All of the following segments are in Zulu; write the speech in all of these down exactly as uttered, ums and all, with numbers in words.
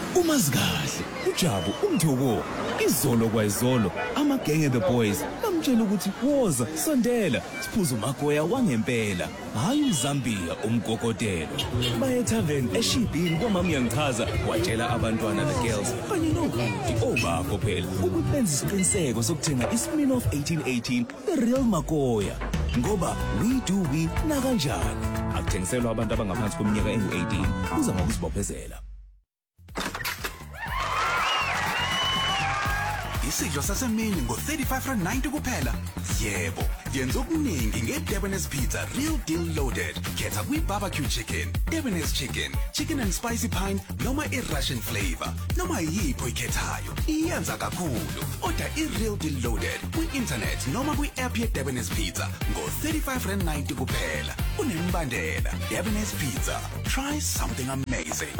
Umazikahle, uJabu, uMthoko, izolo kwayizolo, amagenge the boys bamtshela ukuthi woza sondela siphuza uMagoya wangempela, hayi uMzambia umgogotelo. Baye tavern eShibhini kwamama yangichaza watshela abantwana the girls kanye nobuti obakho phela ukuthi benze isiqiniseko sokuthenga iSmirnoff eighteen eighteen the real Magoya ngoba we do we na kanjani. Akuthengiselwa abantu abangaphansi kweminyaka engu-eighteen uzama ukuzibophezela. Isidlo sasemini ngo thirty-five rand ninety kuphela. Yebo, yenza okuningi ngeDebonairs Pizza Real Deal Loaded. Khetha kwi-barbecue chicken, Debonairs chicken, chicken and spicy pine noma i-Russian flavor. Noma yipho ikhethayo. Iyenza kakhulu. Order i-Real Deal Loaded kwi-internet noma kwi-app ye-Debonairs Pizza ngo thirty-five rand ninety kuphela. Unembandela. Debonairs Pizza. Try something amazing.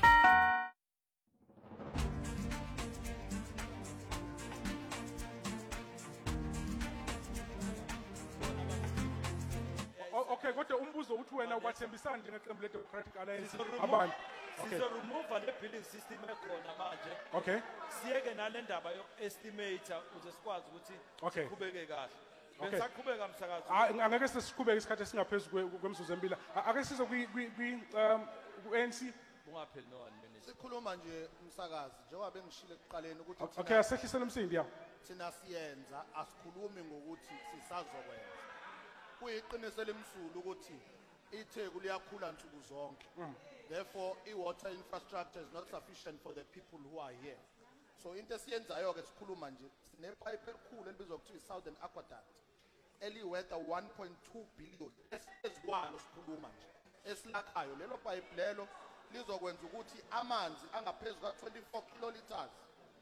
Okay, kodwa umbuzo uthi wena ubathembisana njengeqembu le-Democratic Alliance abantu. Okay. Sizoremova le billing system ekhona manje. Okay. Siyeke nale ndaba yo-estimator ukuze sikwazi ukuthi Okay. siqhubeke kahle. Okay. Besaqhubeka msakazi. Ah, angeke siqhubeke isikhathi esingaphezulu kwemizuzu emibili. Ake size kwi kwi um ku-A N C. Ungapheli no one minute. Sikhuluma nje umsakazi njengoba bengishilo ekuqaleni ukuthi Okay, asehlisele umsindi ya. thina siyenza asikhulumi ngokuthi sisazokwenza. Kuyiqiniso lemsulu ukuthi iTheku liyakhula nsuku zonke. Therefore i-water infrastructure is not sufficient for the people who are here. So into esiyenzayo ke sikhuluma nje sinepipe elikhulu elibizwa ukuthi i-Southern Aqueduct eliwetha one point two billion esikwalo sikhuluma nje esilakhayo lelo pipe lelo lizokwenza ukuthi amanzi angaphezulu ka twenty-four kiloliters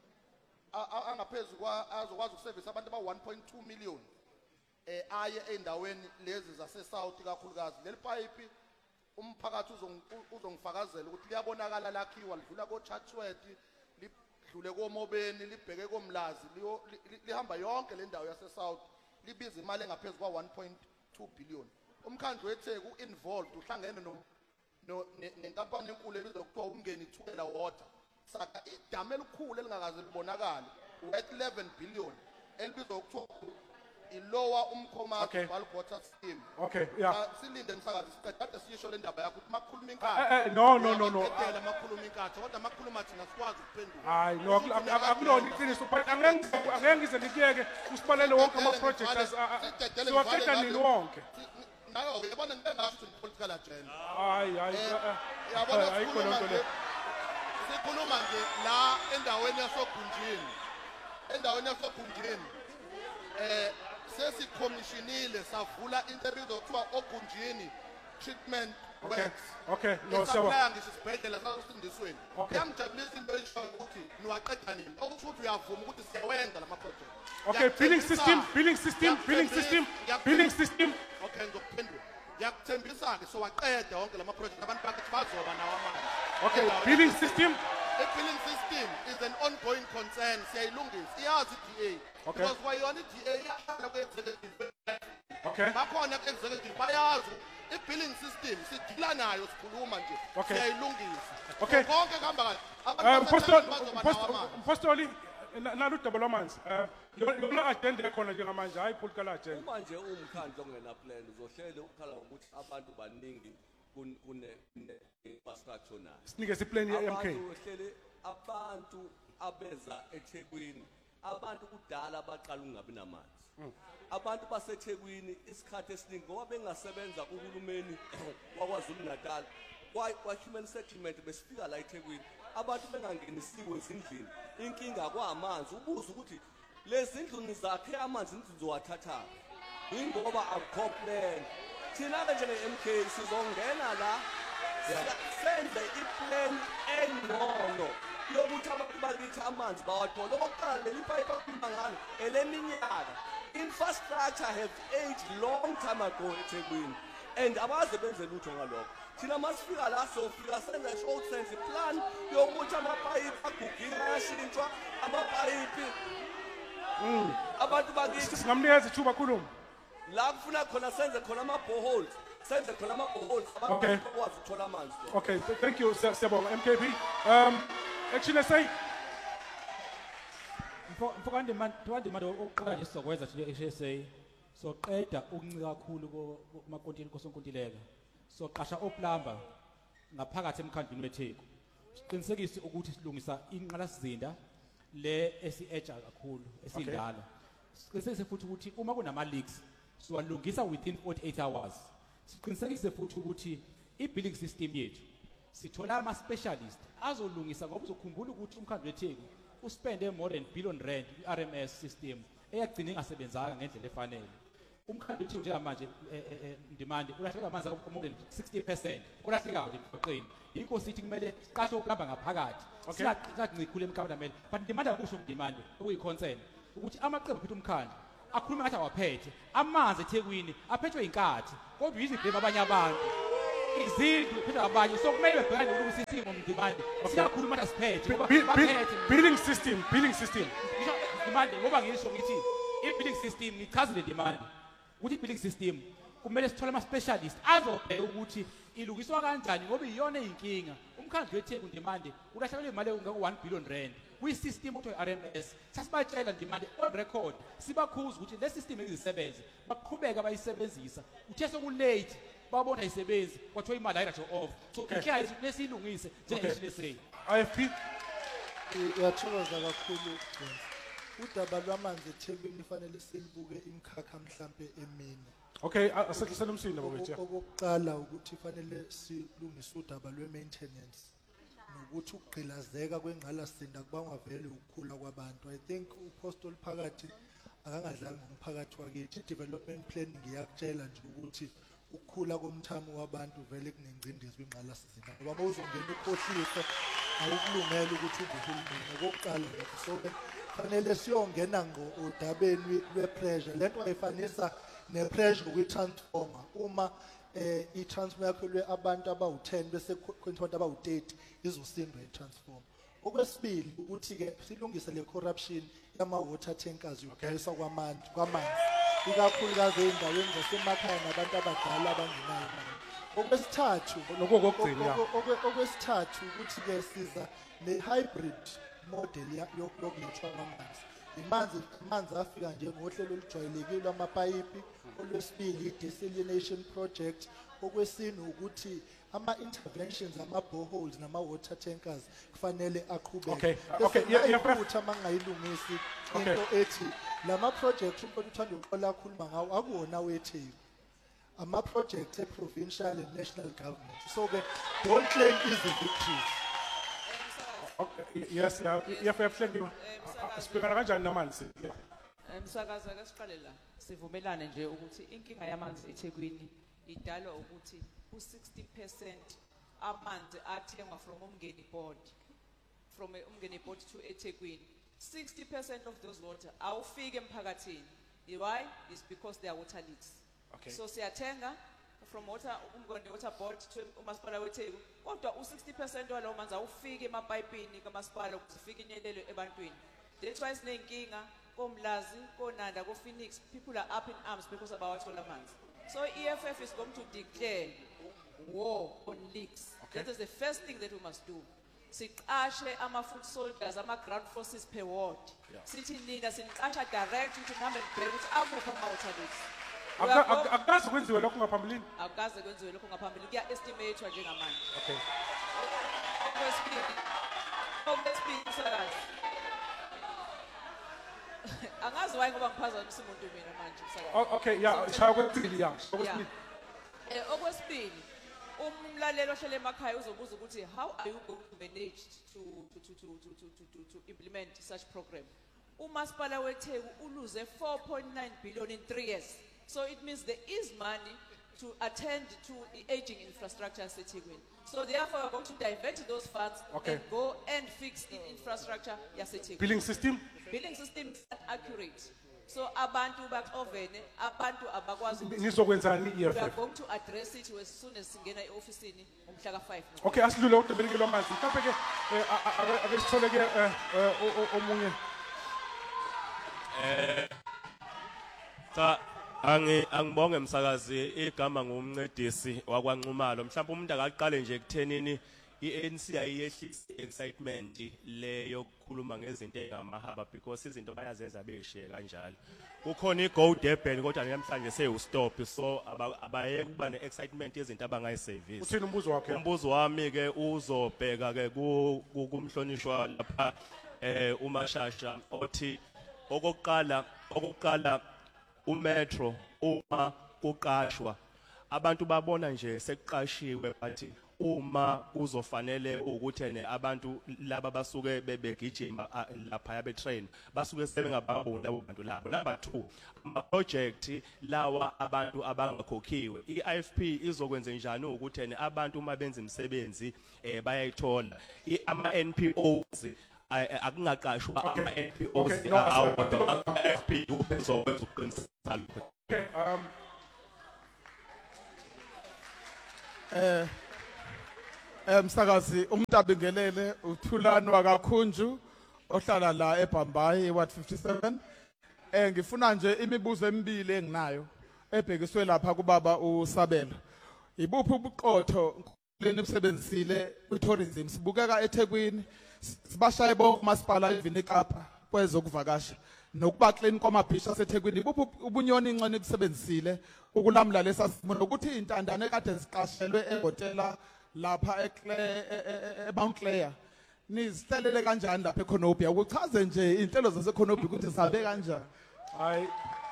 angaphezulu kwa azokwazi ukuservice abantu aba one point two million eh aye endaweni lezi zase South kakhulukazi leli pipe umphakathi uzongifakazela ukuthi liyabonakala lakhiwa lidlula ko Chatsworth lidlule ko Mobeni libheke ko Mlazi lihamba yonke le ndawo yase South libiza imali engaphezulu kwa one point two billion. Umkhandlu weTheku involved uhlangene no nenkampani enkulu ebizwa kuthiwa umngeni Thukela Water saka idame elikhulu elingakaze libonakala worth eleven billion elibizwa kuthiwa ilowa umkhomathi bulk water scheme. Okay, yeah. Silinde msakazi siqedade siyisho le ndaba yakho ukuthi makhuluma inkatha. Eh eh no no no no. Ngicela makhuluma inkatha kodwa makhuluma thina sikwazi ukuphendula. Hayi no akulona iqiniso but angeke angeke ngize ngikuyeke usibalele wonke ama projects siwaqeda nini wonke. Nayo yabona ngengasho political agenda. Hayi hayi yabona ayikho lonto le. Sikhuluma nje la endaweni yasogunjini. Endaweni yasogunjini. Eh sesikhommishinile savula into ebizwa kuthiwa ogunjini treatment works. Okay, no so. Saphanga isibhedlela sasindisweni. Yangijabulisa into esho ukuthi niwaqeda nini. Okusho ukuthi uyavuma ukuthi siyawenza lama project. Okay, billing system, billing system, billing system, billing system. Okay, ngizokuphendula. Yakuthembisa ke so waqeda wonke lama project abantu bakithi bazoba nawo amandla. Okay, billing system. The billing system is an ongoing concern. Siyayilungisa. Iyazi D A. Okay. Because why on D A yahlala kwe-executive. Okay. Bakhona ku-executive bayazi i-billing system sidila nayo sikhuluma nje. Okay. Siyayilungisa. Okay. Konke kuhamba kahle. Um, Pastor, Pastor, nalu double amanzi. Yona agenda ekhona njengamanje hayi political agenda. Manje umkhandlo ongena plan uzohlele ukhala ukuthi abantu baningi kune infrastructure na. Sinikeze iplan ye-M K. Abantu uhlele abantu abeza eThekwini. Abantu kudala baqala ungabi namanzi. Abantu baseThekwini isikhathi esiningi ngoba bengasebenza kuhulumeni waKwaZulu Natal kwa human settlement besifika la eThekwini abantu bengangenisiwe ezindlini inkinga kwamanzi ubuza ukuthi lezi ndlu zakhe amanzi nizowathatha ingoba akukho plan thina ke njenge-M K sizongena la senze iplan engcono yokuthi abantu bakithi amanzi bawathola okokuqala leli pipe akhuluma ngalo eleminyaka infrastructure have aged long time ago eThekwini and abaze benze lutho ngalokho thina masifika la sofika senza short sense plan yokuthi amapipe agugile ayashintshwa amapipe abantu bakithi singamnikeza ithuba khuluma la kufuna khona senze khona ama boreholes senze khona ama boreholes abantu bakwazi ukuthola amanzi. Okay, thank you siyabonga M K P. Um Action S A. Mfokande man mfokande manje oqala nje sizokwenza thina e-H S A soqeda ukuncika kakhulu kumakontileka kosonkontileka soqasha oplumber ngaphakathi emkhandlweni weTheku siqinisekise ukuthi silungisa inqalasizinda le esi-edge kakhulu esindala siqinisekise futhi ukuthi uma kunama leaks siwalungisa within forty-eight hours siqinisekise futhi ukuthi i-billing system yethu sithola ama specialist azolungisa ngoba uzokhumbula ukuthi umkhandlu weTheku uspende more than billion rand i-R M S system eyagcina ingasebenzanga ngendlela efanele umkhandlu wethu njengamanje demand ulahleka amanzi more than sixty percent ulahleka nje emgaqweni yinko sithi kumele siqashe ukulamba ngaphakathi siyaqiqaqikhule emkhandlameli but demand akusho demand okuyi-concern ukuthi amaqembu phethe umkhandlu akhuluma ngathi awaphethe amanzi eThekwini aphethwe inkathi kodwa izibhemu abanye abantu izindlu phethe abanye so kumele bebhekane ukuthi isimo mdimandi siyakhuluma ukuthi asiphethe baphethe Billing system, billing system. ngisho demand ngoba ngisho ngithi i-billing system ngichazile demand ukuthi i-billing system kumele sithole ama specialist azobheka ukuthi ilungiswa kanjani ngoba iyona inkinga umkhandlu weTheku demand ulahlekelwe imali engako one billion rand kwi system okuthiwa i-R M S sasibatshela demand on record sibakhuza ukuthi le system ezisebenze baqhubeka bayisebenzisa uthe sokulate babona isebenzi kwathiwa imali ayiratsho off so inkinga yethu lesilungise njenge-H S A I F P. Uyathokoza kakhulu udaba lwamanzi eThekwini kufanele silibuke imkhakha mhlambe emini Okay, asehlisela umsindo bakwethu. okokuqala ukuthi fanele silungise udaba lwe-maintenance nokuthi ukugqilazeka kwengqalasizinda kubangwa vele ukukhula kwabantu I think uPostoli phakathi akangadlanga ngomphakathi wakithi development plan ngiyakutshela nje ukuthi ukukhula komthamo wabantu vele kunengcindezi kwingqalasizinda ngoba mawuzongena ukhohlise awukulungela ukuthi ubuhulumeni okokuqala so fanele siyongena ngodabeni lwe-pressure lento ayifanisa ne-pressure kwi-transformer uma eh i-transformer yakhelwe abantu abawu ten bese kwenziwa abantu abawu thirty izosindwa i-transformer okwesibili ukuthi ke silungise le corruption yama-water tankers yokudayiswa kwamanzi kwamanzi ikakhulukazi ey'ndaweni zasemakhaya nabantu abadala abangenayo imali okwesithathu okwesithathu ukuthi ke siza ne-hybrid model yokulethwa kwamanzi imanzi amanzi afika nje ngohlelo olujwayelekile amapayipi olwesibili i-desalination project okwesine ukuthi ama-interventions ama-boreholes nama-water tankers kufanele aqhubeke Okay, okay, yeah, yeah, ukuthi amangayilungisi into ethi lama-project umuntu uthanda ukuqola akhuluma ngawo akuwona weTheku ama-project e-provincial and national government so-ke don't claim izi-victories. Okay, yes, yeah, yeah, yeah, Speaker kanjani namanzi? Msakaza ke siqale la sivumelane nje ukuthi inkinga yamanzi eThekwini idalwa ukuthi u sixty percent amanzi athengwa from umngeni board from umngeni board to eThekwini sixty percent of those water awufike emphakathini why is because there are water leaks. Okay. So siyathenga from water umngeni water board to umasipala weTheku kodwa u sixty percent walawo manzi awufike emapayipini kamasipala ukufika inyelelo ebantwini. That's why sinenkinga koMlazi koNanda koPhoenix people are up in arms because abawathola amanzi. So E F F is going to declare war on leaks. Okay. That is the first thing that we must do. Siqashe ama-foot soldiers ama-ground forces per ward. Sithi nina siniqasha direct ukuthi nihambe nibheke ukuthi akuphi ama-water leaks. Akukaze kwenziwe lokho ngaphambilini? Akukaze kwenziwe lokho ngaphambilini kuya-estimatwa njengamanje. Okay. Okwesibili okwesibili msakazi angazi waye ngoba ngiphazamisa umuntu mina manje msakazi. Okay, yeah, shaya kwesibili yeah. Okwesibili. Eh okwesibili umlalelo ohlele emakhaya uzobuza ukuthi how are you going to manage to to to to to to to implement such program. Umasipala weTheku uluze four point nine billion in three years. So it means there is money to attend to aging infrastructure in eThekwini. So therefore we're going to divert those funds Okay. and go and fix the infrastructure yaseThekwini. Billing system? Billing system is not accurate. So abantu baxovene abantu abakwazi Nizokwenzani we are i-E F F? going to address it as soon as singena e-ofisini umhla ka five. Okay, asidlule udabeni lwamanzi. Mhlawumbe ke ake sithole ke omunye. Eh cha angi angibonge msakazi igama ngumncedisi wakwanqumalo mhlawumbe umuntu akaqale nje ekuthenini i-A N C ayehlisa excitement le yokukhuluma ngezinto engamahaba because izinto bayazenza beshiye kanjalo. Kukhona i-Go Durban kodwa namhlanje seyu-stop so abayeke kuba ne-excitement yezinto abangayisevisi. Uthini umbuzo wakhe? Umbuzo wami ke uzobheka ke kumhlonishwa lapha eh uMashasha othi okokuqala okokuqala uMetro uma kuqashwa abantu babona nje sekuqashiwe but uma kuzofanele ukuthi ene abantu laba basuke bebegijima lapha yabe train basuke sebengababoni labo bantu labo. Number two, ama project lawa abantu abangakhokhiwe i-I F P izokwenza njani ukuthi ene abantu uma benza imisebenzi eh bayayithola ama N P Os akungaqashwa ama N P Os awodwa ama I F P uzokwenza uqiniseka lokho. Okay, um eh Emsakazi umuntu abingelele uThulani wakaKhunju ohlala la eBhambayi Ward fifty-seven. Eh ngifuna nje imibuzo emibili enginayo ebhekiswe lapha kubaba uSabelo. Ibuphi ubuqotho leni ubusebenzisile kwi-tourism? Sibukeka eThekwini sibashaye bonke umasipala even eKapa kwezokuvakasha nokuba clean kwamabhisha aseThekwini. Ibuphi ubunyoni incane ebusebenzisile ukulamla lesasimo nokuthi intandane ekade ziqashelwe ehotela lapha eMount Clare nizihlelele kanjani lapha eConopia? Ukuchaze nje inhlelo zaseConopia ukuthi zisabe kanjani. I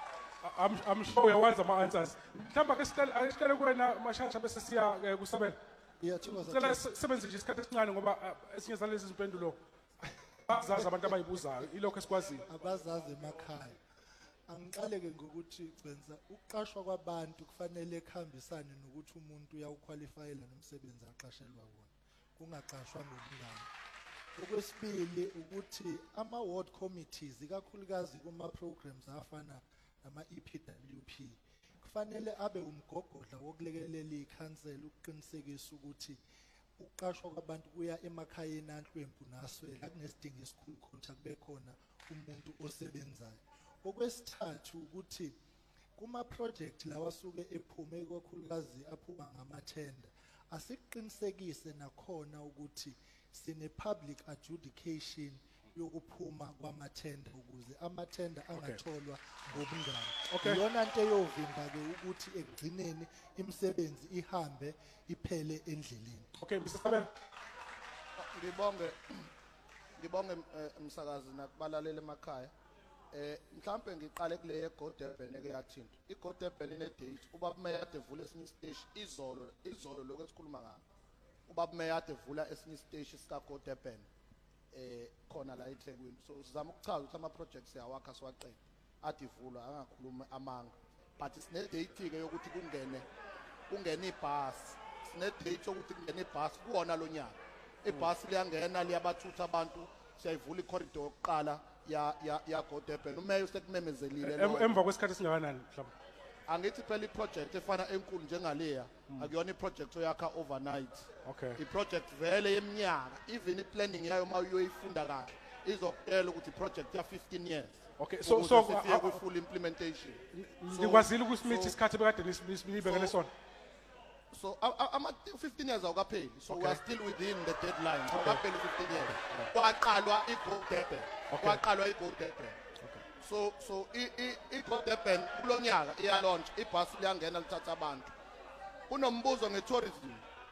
I'm I'm sure uyawazi ama answers. Mhlamba ke sicela ayicela kuwena Mashasha bese siya kuSabela. Iyathokoza. Sicela sebenze nje isikhathi esincane ngoba esinye zalezi izimpendulo bazazi abantu abayibuzayo ilokho esikwazile. Abazazi emakhaya. Angiqaleke ngokuthi kwenza ukuqashwa kwabantu kufanele kuhambisane nokuthi umuntu uyawuqualifyela nomsebenzi aqashelwa wona kungaqashwa ngobungani. Okwesibili ukuthi ama ward committees ikakhulukazi kuma programs afana nama E P W P kufanele abe umgogodla wokulekelela ikhansela ukuqinisekisa ukuthi ukuqashwa kwabantu kuya emakhayeni anhlwempu naswela kunesidingo esikhulu khona kube khona umuntu osebenzayo. Okwesithathu ukuthi kuma project lawa suke ephume kakhulukazi aphuma ngamathenda asiqinisekise nakhona ukuthi sine public adjudication yokuphuma kwamathenda ukuze amathenda angatholwa ngobungani. Iyona nto eyovimba ke ukuthi ekugcineni imisebenzi ihambe iphele endleleni. Okay, Mister Sabela. Ngibonge ngibonge umsakazi nakubalalela emakhaya. Eh mhlambe ngiqale kule yeGo Durban eke yathinta. iGo Durban ine date ubaba Meya ade vula esinye isiteshi izolo izolo lokho esikhuluma ngakho. Ubaba Meya ade vula esinye isiteshi sika Go Durban eh khona la eThekwini. So sizama ukuchaza ukuthi ama projects yawakha siwaqeda adivulwa angakhuluma amanga. But sine date ke yokuthi kungene kungene ibhasi. Sine date yokuthi kungene ibhasi kuona lo nyaka. Ibhasi liyangena liyabathutha abantu siyayivula icorridor yokuqala ya ya ya Go Durban. Umeya usekumemezelile lo. Emva kwesikhathi singakanani mhlawumbe? Angithi phela iproject efana enkulu njengaleya akuyona iproject oyakha overnight. Okay. Iproject vele yeminyaka even iplanning yayo mawuyoyifunda kahle izokutela ukuthi project ya fifteen years. Okay, so so sifike ku full implementation. Ngikwazile ukusimitha isikhathi bekade nisibekele sona. So ama fifteen years awukapheli. So we are still within the deadline. Awukapheli fifteen years. Kwaqalwa iGo Durban. Kwaqalwa iGo Durban. So so i i iGo Durban kulonyaka iya launch ibhasi liyangena lithatha abantu. Kunombuzo ngetourism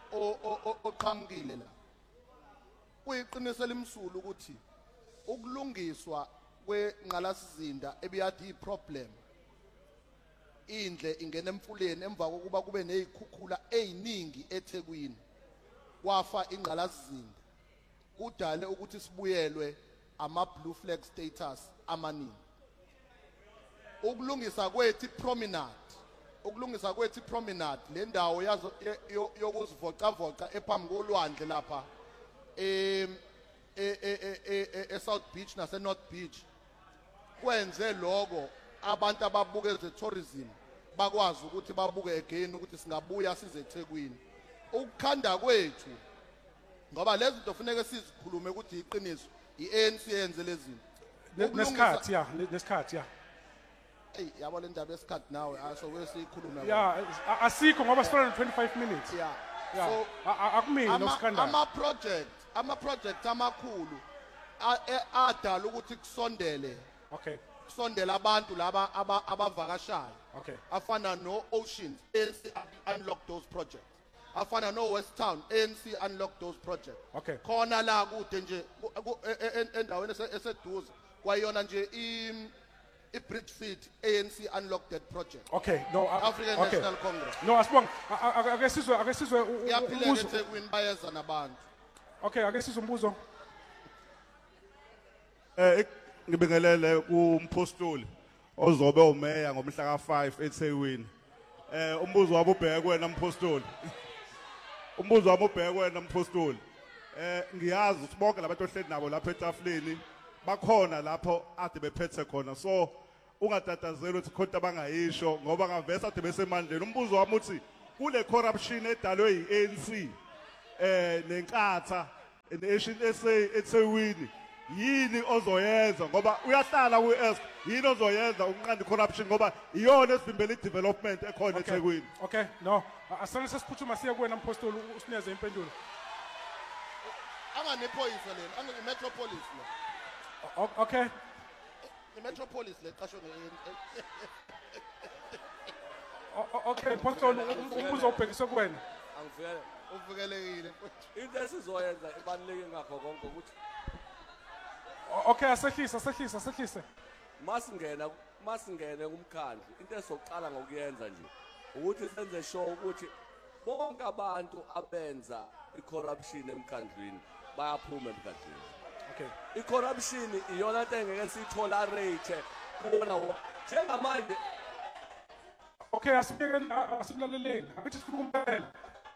o oqhamukile la. Kuyiqinisela imsulu ukuthi ukulungiswa kwenqalasizinda ebiyadi iproblem indle ingena emfuleni emva kokuba kube nezikhukhula eziningi eThekwini kwafa ingqalasizinda kudale ukuthi sibuyelwe ama blue flag status amaningi. Ukulungisa kwethi promenade ukulungisa kwethi promenade le ndawo yazo yokuzivoca voca ephambi kolwandle lapha em e South Beach nase North Beach kwenze lokho abantu ababuke ezetourism bakwazi ukuthi babuke again ukuthi singabuya size eThekwini. Ukukhanda kwethu ngoba lezi zinto kufanele sizikhulume ukuthi iqiniso i-A N C yenze lezi zinto nesikhathi ya nesikhathi ya hey yabo le ndaba yesikhathi nawe aso kwesikhuluma ya asikho ngoba sifana twenty-five minutes ya Yeah. So A- a- akumina ama uSikhandana. ama project ama project amakhulu a- e- adala ukuthi kusondele Okay. kusondela abantu laba aba- abavakashayo Okay. afana no Oceans A N C unlock those projects afana no West Town A N C unlock those projects Okay. khona la kude nje ku- ku- e- e- e- endaweni ese- eseduze kwayona nje i i Bridge City A N C unlock that project Okay. No. a- African okay. National Congress No, asibonga. A- a- a- Ake sizwe ake sizwe u- u- iyaphileka umbuzo. eThekwini bayeza nabantu Okay, ake sizwe umbuzo. Eh ngibingelele kumpostoli ozobe umeya ngomhla ka five eThekwini. Eh umbuzo wabo ubheke kuwena mpostoli. Umbuzo wabo ubheke kuwena mpostoli. Eh ngiyazi ukuthi bonke labantu ohleli nabo lapha etafuleni bakhona lapho ade bephethe khona. So ungatatazela ukuthi khonto abangayisho ngoba ngavesa ade besemandleni. Umbuzo wami uthi kule corruption edalwe yi-A N C eh nenkatha ne-Asian S A eThekwini yini ozoyenza ngoba uyahlala ku-ask yini ozoyenza ukunqanda i-corruption ngoba iyona esivimbela i-development ekhona Okay. eThekwini. Okay. No. A- Asane sesiphuthuma siye kuwena mpostoli usinikeze impendulo. anganephoyisa lena ange Metropolis la O- Okay. iMetropolis le qashwe nge O- o- Okay, mpostoli um- umbuzo ubhekiswe kuwena. Angivele uvikelekile into esizoyenza ibaluleke ngakho konke ukuthi O- Okay, asehlisa, asehlisa, asehlise. masingena masingene kumkhandlu into esoqala ngokuyenza nje ukuthi senze sure ukuthi bonke abantu abenza i-corruption emkhandlwini bayaphuma emkhandlwini. Okay. I-corruption iyona into engeke siyitolerate kubona wo- njengamanje Okay, asibeke asibulaleleni. Abithi sifuna ukumpela.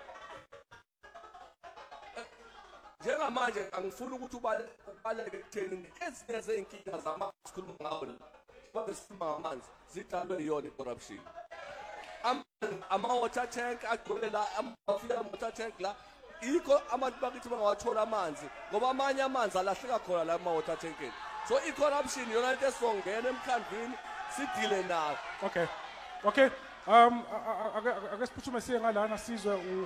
njengamanje angifuni ukuthi ubale- ubaleke ekutheni ezinye zey'nkinga zamanzi sikhuluma ngawo la babe sikhuluma ngamanzi zidalwe yiyona i-corruption. Am- ama-water tank agcwele la amafika ama-water tank la yikho abantu bakithi bangawathola amanzi ngoba amanye amanzi alahleka khona la ama-water tankeni. So i-corruption iyona into esizongena emkhandlwini sidile nayo. Okay. Okay. Um a- a- ake ake siphuthume siye ngalana sizwe u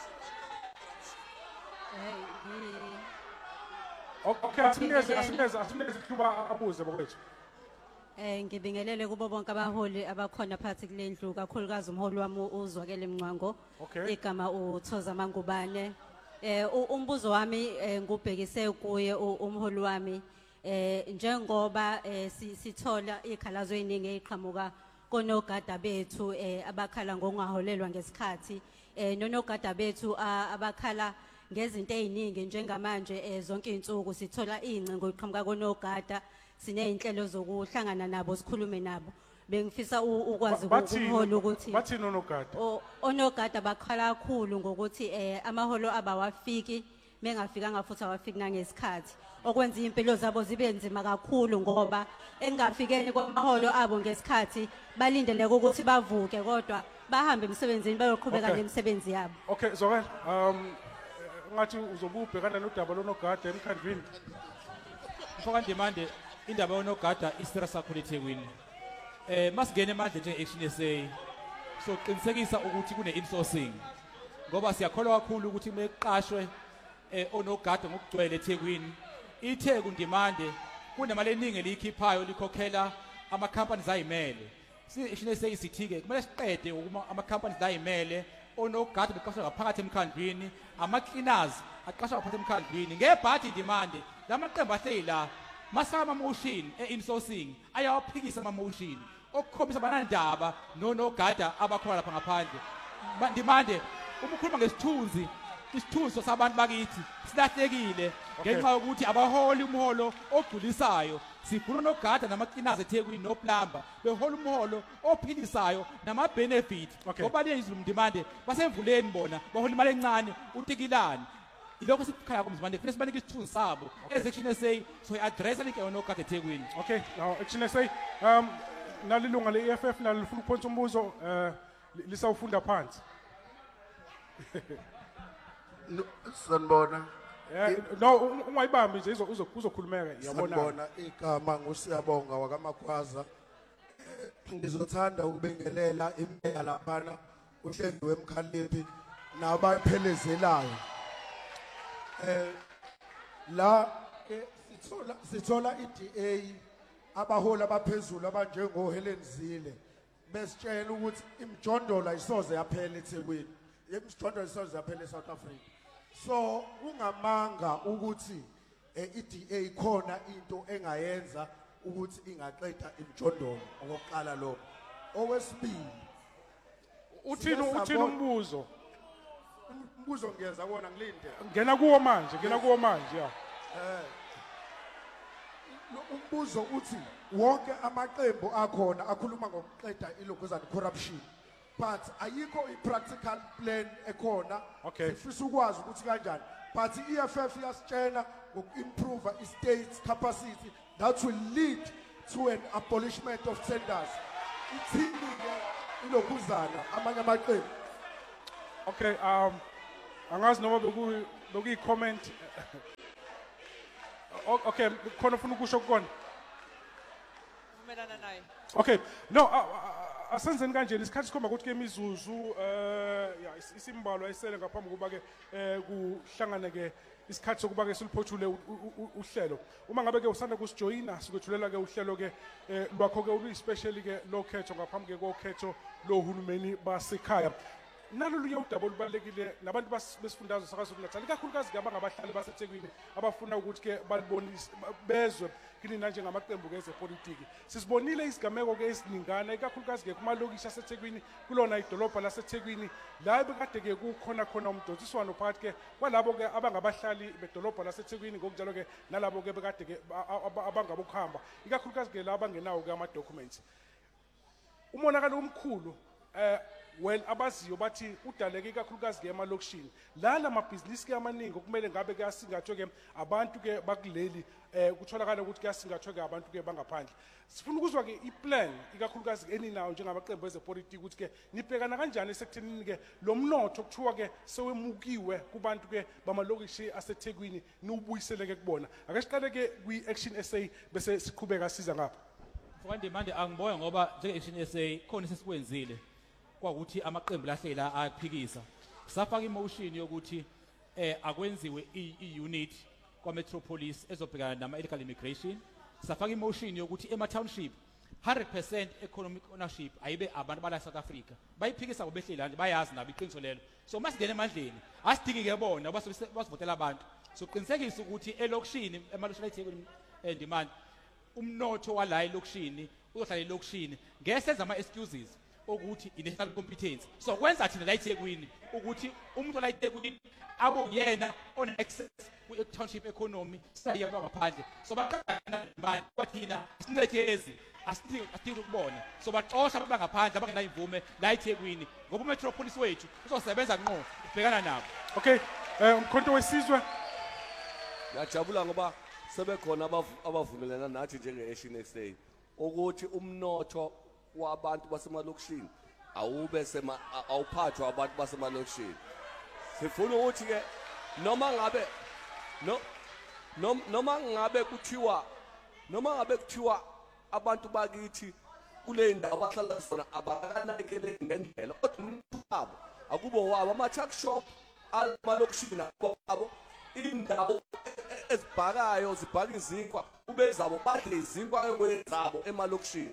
O- Okay, asinikeze asinikeze asinikeze kuba abuze bokwethu. Eh ngibingelele kubo bonke abaholi abakhona phakathi kule ndlu kakhulukazi umholi wami uzwakele Mncwango Okay. igama uThoza Mangubane. Eh u- umbuzo wami eh, ngubhekise kuye u- umholi wami eh njengoba eh, si- sithola ikhalazo eziningi eziqhamuka konogada bethu eh abakhala ngokungaholelwa ngesikhathi eh nonogada bethu a- abakhala ngezinto eziningi njengamanje eh, zonke izinsuku sithola ingcingo iqhamuka konogada sineyinhlelo zokuhlangana nabo sikhulume nabo bengifisa u- ukwazi umholi ukuthi Bathini onogada? o- onogada bakhala kakhulu ngokuthi eh amaholo abawafiki mengafikanga futhi awafiki nangesikhathi okwenza impilo zabo zibe nzima kakhulu ngoba engafikeni kwamaholo abo ngesikhathi balindeleke ukuthi bavuke kodwa bahambe emsebenzini bayoqhubeka Okay. nemisebenzi yabo. Okay, Zokwena, um eh, ngathi uzobubhekana nodaba lonogada emkhandlwini. Mfoka Ndimande indaba yonogada iserious kakhulu eThekwini. Eh masingene manje nje Action S A so qinisekisa ukuthi kune insourcing ngoba siyakholwa kakhulu ukuthi meqashwe eh onogada ngokugcwele eThekwini. iTheku Ndimande kunemali eningi elikhiphayo likhokhela ama companies ayimele. Si Action S A isithike kumele siqede ukuma ama companies ayimele onogada beqashwa ngaphakathi emkhandlwini ama cleaners aqashwa ngaphakathi emkhandlwini ngebhadi Ndimande lamaqembu ahleyila masama motion e-insourcing ayawaphikisa ama-motion okukhombisa banandaba nonogada abakhona lapha ngaphandle. Ba- Ndimande uma ukhuluma ngesithunzi isithunzi sabantu bakithi silahlekile ngenxa yokuthi abaholi umholo ogculisayo sifuna unogada namakinazi eThekwini noplamba behola umholo ophilisayo nama-benefit ngoba lezulu Ndimande basemvuleni bona bahola imali encane utikilani ilokho sikukhala kumzimande kufanele sibanike isithunzi sabo esection S A so i-addressa linke yonogada eThekwini. Okay, now Action S A um nalilunga le-E F F nalo lifuna ukuphonsa umbuzo eh li- lisawufunda phansi. Sanibona. Yeah, no un- ungayibambi nje izo- uzo- uzokhulumeka yabona. Sanibona igama nguSiyabonga wakamakhwaza. Ngizothanda ukubengelela imeya laphana uHlengiwe Mkhaliphi nabaphelezelayo eh la eh, sithola sithola i-D A abaholi abaphezulu abanjengo Helen Zille besitshela ukuthi imjondolo ayisoze yaphela eThekwini imjondolo ayisoze yaphela eSouth Africa so ungamanga ukuthi eh, i-D A khona into engayenza ukuthi ingaqeda imjondolo okokuqala lo owesibili uthini uthini umbuzo umbuzo ngiyeza wona ngilinde ngena kuwo manje ngena kuwo manje ya eh umbuzo uthi wonke amaqembu akhona akhuluma ngokuqeda ilokuzana corruption but ayikho i-practical plan ekhona sifisa ukwazi ukuthi kanjani but i-E F F iyasitshela ngoku-improve i-state capacity that will lead to an abolishment of tenders ithini-ke ilokuzana amanye amaqembu okay um angazi noma beku bekuyi-comment okay khona ufuna ukusho kukona umelana naye okay no uh, uh, asenzeni kanjeni isikhathi sikhomba ukuthi ke imizuzu eh ya isimbalo ayisele ngaphambi kuba ke eh kuhlangane ke isikhathi sokuba ke siliphothule uhlelo uma ngabe ke usanda kusijoyina sikwethulela ke uhlelo ke lwakho ke ulu especially ke lo khetho ngaphambi ke kokhetho lo hulumeni basekhaya nalolu udaba olubalekile nabantu besifundazwe sakaZulu Natal ikakhulukazi ke abangabahlali baseThekwini abafuna ukuthi ke balibonise bezwe kini nanje ngamaqembu ke ezepolitiki sisibonile isigameko ke esiningana ikakhulukazi ke kumalokishi aseThekwini kulona idolobha laseThekwini la bekade ke kukhona khona umdodiswano phakathi ke kwalabo ke abangabahlali bedolobha laseThekwini ngokunjalo ke nalabo ke bekade ke abangabokuhamba ikakhulukazi ke la abangenawo ke ama documents umonakalo omkhulu eh well abaziyo bathi udaleke ikakhulukazi ke emalokishini la lamabhizinisi ke amaningi okumele ngabe ke asingathwe ke abantu ke bakuleli eh kutholakala ukuthi kuyasingathwe ke abantu ke bangaphandle sifuna ukuzwa ke iplan ikakhulukazi eninawo njengabaqembu ezepolitiki ukuthi ke nibhekana kanjani esekuthenini ke lo mnotho kuthiwa ke sewemukiwe kubantu ke bamalokishi aseThekwini niubuyisele ke kubona ake siqale ke kwi Action S A bese siqhubeka siza ngapha mfowethu manje angibonga ngoba njenge Action S A khona sesikwenzile kwakuthi amaqembu lahlela ayaphikisa safaka imotion yokuthi eh akwenziwe i-unit kwa Metropolis ezobhekana nama illegal immigration safaka imotion yokuthi ema township one hundred percent economic ownership ayibe abantu bala South Africa bayiphikisa ngobehlela nje bayazi nabo iqiniso lelo so masingene emandleni asidiki ke bona basivotela abantu so qinisekisa ukuthi elokishini emalokishini eThekwini endimani umnotho wala elokishini uzohlala elokishini ngesenza ama excuses ukuthi i-national competence so kwenza thina la eThekwini ukuthi umuntu la eThekwini abuyena on access ku-township economy sayeba ngaphandle so baqala imali kwathina sinethezi asithingi ukubona so baxosha abantu bangaphandle abangena imvume la eThekwini ngoba umetropolis wethu uzosebenza ngqo ubhekana nabo okay eh umkhonto wesizwe ngiyajabula ngoba sebekhona abavumelana nathi njenge Action S A ukuthi umnotho wabantu basemalokishini awube sema awuphathwa abantu basemalokishini sifuna ukuthi ke noma ngabe no noma ngabe kuthiwa noma ngabe kuthiwa abantu bakithi kule ndawo abahlala sona abakanakele ngendlela kodwa umuntu wabo akubo wabo ama tuck shop amalokishini abo indawo ezibhakayo zibhaka izinkwa ubezabo badle izinkwa ekwenzabo emalokishini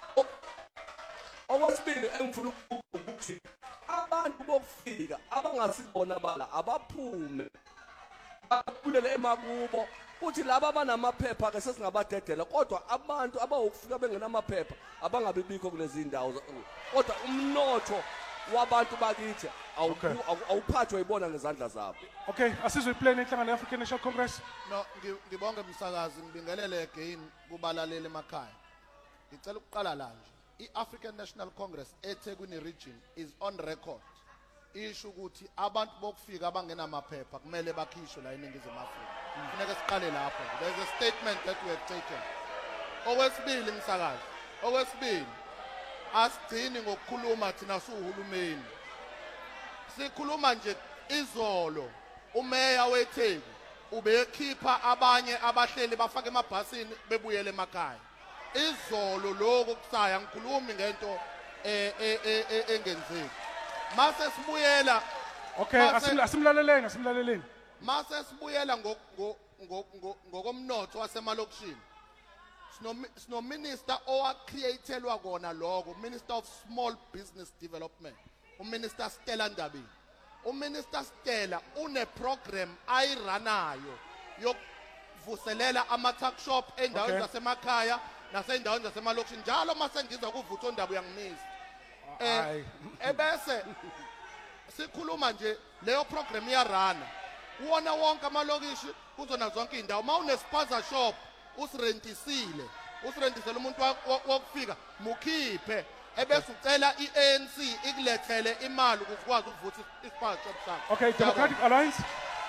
okwesibili engifuna ukuthi abantu bokufika abangasibona bala abaphume bakulele emakubo uthi laba abanamaphepha ke sesingabadedela kodwa abantu abawukufika bengenamaphepha abangabibikho kulezi indawo kodwa umnotho wabantu bakithi awuphathwe ibona ngezandla zabo okay asizwe iplan enhlangano yeAfrican National Congress no ngibonge umsakazi ngibingelele again kubalaleli emakhaya ngicela ukuqala la nje i-African National Congress eThekwini region is on record isho ukuthi abantu bokufika abangenamaphepha kumele bakhishwe la eNingizimu Afrika kufuneka siqale lapho there's a statement that we have taken okwesibili msakazi okwesibili asidini ngokukhuluma thina suhulumeni sikhuluma nje izolo umeya weTheku ubekhipha abanye abahleli bafaka emabhasini bebuyele emakhaya izolo lokho kusaya ngikhulumi ngento engenzeki mase sibuyela Okay, Mase- asimla- asimlaleleni, asimlaleleni. Mase sibuyela ngo ngo ngo ngo- ngokomnotho wasemalokishini. Sino sino minister owa createlwa kona lokho, Minister of Small Business Development. UMinister Stella Ndabeni. UMinister Stella une program ayiranayo yokuvuselela ama tuck shop endaweni Okay. zasemakhaya nasendaweni zasemalokishini. Njalo mase ngizwa kuvutho Ndabu yangimisa. Eh Hayi. ebese sikhuluma nje leyo program iyarana. Uwona wonke amalokishi kuzona zonke indawo. Mawune sponsor shop usirentisile. Usirentisele umuntu wa- wa- wokufika mukhiphe. Ebese ucela iA N C ikulethele imali ukuze ukwazi ukuvutha isponsor shop sakho. Okay, Democratic Alliance.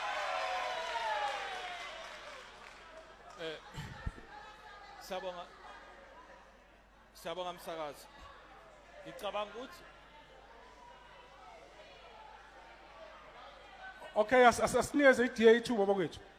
Siyabonga. Siyabonga msakazi. Ngicabanga ukuthi Okay, as as asinikeze iD A two baba kwethu.